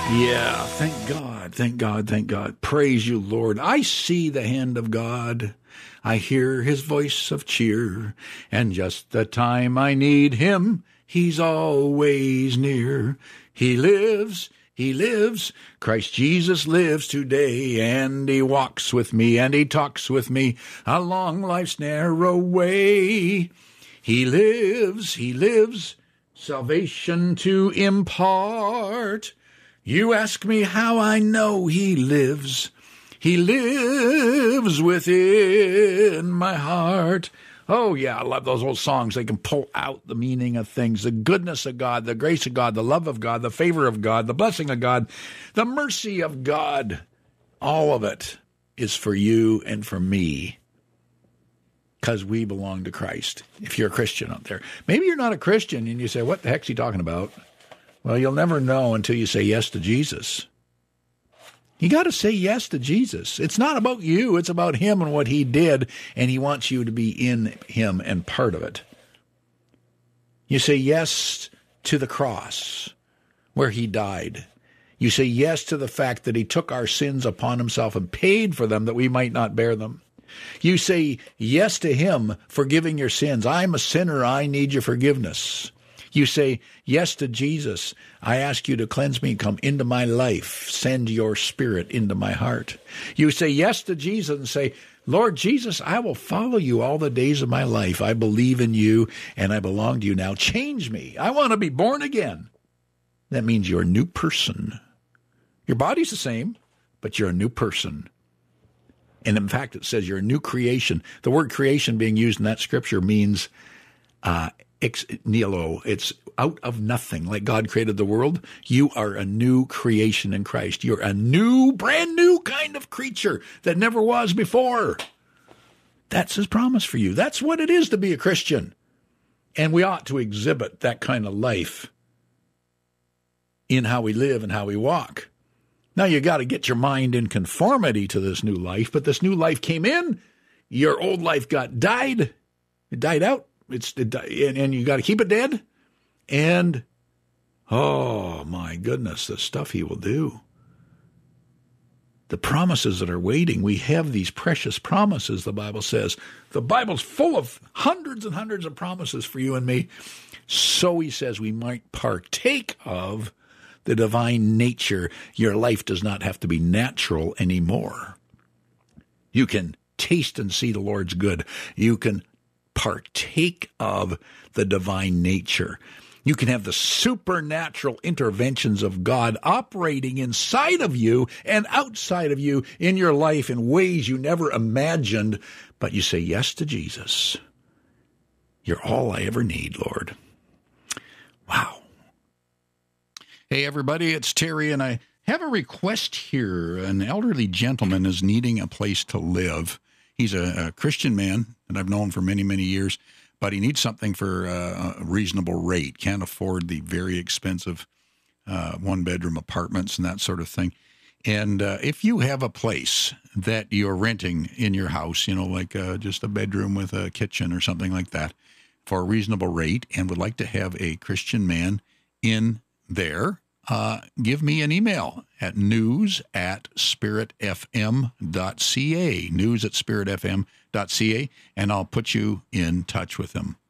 Yeah, thank God, thank God, thank God. Praise you, Lord. I see the hand of God. I hear his voice of cheer, and just the time I need him, he's always near. He lives, he lives. Christ Jesus lives today, and he walks with me, and he talks with me along life's narrow way. He lives, he lives, salvation to impart. You ask me how I know he lives. He lives within my heart. Oh, yeah, I love those old songs. They can pull out the meaning of things, the goodness of God, the grace of God, the love of God, the favor of God, the blessing of God, the mercy of God. All of it is for you and for me because we belong to Christ. If you're a Christian out there, maybe you're not a Christian and you say, what the heck's he talking about? Well, you'll never know until you say yes to Jesus. You got to say yes to Jesus. It's not about you. It's about him and what he did, and he wants you to be in him and part of it. You say yes to the cross where he died. You say yes to the fact that he took our sins upon himself and paid for them that we might not bear them. You say yes to him forgiving your sins. I'm a sinner. I need your forgiveness. You say yes to Jesus. I ask you to cleanse me, come into my life. Send your spirit into my heart. You say yes to Jesus and say, Lord Jesus, I will follow you all the days of my life. I believe in you and I belong to you now. Change me. I want to be born again. That means you're a new person. Your body's the same, but you're a new person. And in fact, it says you're a new creation. The word creation being used in that scripture means ex nihilo. It's out of nothing. Like God created the world, you are a new creation in Christ. You're a new, brand new kind of creature that never was before. That's his promise for you. That's what it is to be a Christian. And we ought to exhibit that kind of life in how we live and how we walk. Now you got to get your mind in conformity to this new life, but this new life came in, your old life died, it died out. And you got to keep it dead. And, oh, my goodness, the stuff he will do. The promises that are waiting. We have these precious promises, the Bible says. The Bible's full of hundreds and hundreds of promises for you and me. So he says we might partake of the divine nature. Your life does not have to be natural anymore. You can taste and see the Lord's good. You can partake of the divine nature. You can have the supernatural interventions of God operating inside of you and outside of you in your life in ways you never imagined, but you say yes to Jesus. You're all I ever need, Lord. Wow. Hey, everybody, it's Terry, and I have a request here. An elderly gentleman is needing a place to live. He's a Christian man that I've known for many, many years, but he needs something for a reasonable rate. Can't afford the very expensive one-bedroom apartments and that sort of thing. And if you have a place that you're renting in your house, you know, like just a bedroom with a kitchen or something like that for a reasonable rate and would like to have a Christian man in there, give me an email at news@spiritfm.ca, news@spiritfm.ca, and I'll put you in touch with them.